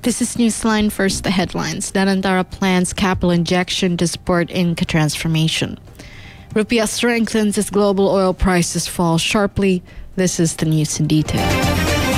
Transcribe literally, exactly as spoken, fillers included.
This is Newsline. First, the headlines. Danantara plans capital injection to support Inca transformation. Rupiah strengthens as global oil prices fall sharply. This is the news in detail.